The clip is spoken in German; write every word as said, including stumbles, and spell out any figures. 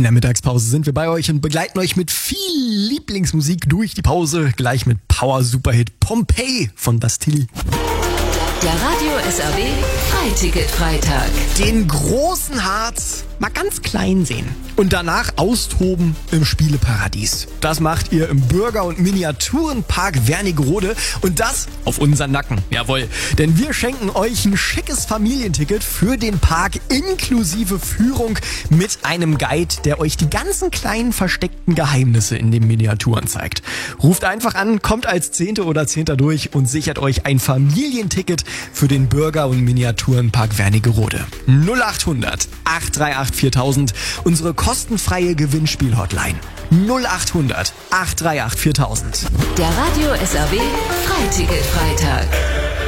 In der Mittagspause sind wir bei euch und begleiten euch mit viel Lieblingsmusik durch die Pause. Gleich mit Power-Superhit Pompeii von Bastille. Der Radio S R B Freiticket-Freitag. Den großen Harz mal ganz klein sehen und danach austoben im Spieleparadies. Das macht ihr im Bürger- und Miniaturenpark Wernigerode und das auf unseren Nacken. Jawohl, denn wir schenken euch ein schickes Familienticket für den Park inklusive Führung mit einem Guide, der euch die ganzen kleinen versteckten Geheimnisse in den Miniaturen zeigt. Ruft einfach an, kommt als Zehnte oder Zehnter durch und sichert euch ein Familienticket für den Bürger- und Miniaturenpark Wernigerode. null achthundert, acht drei acht viertausend, unsere kostenfreie Gewinnspiel-Hotline. null achthundert, acht drei acht viertausend. Der Radio S R B Freiticket-Freitag.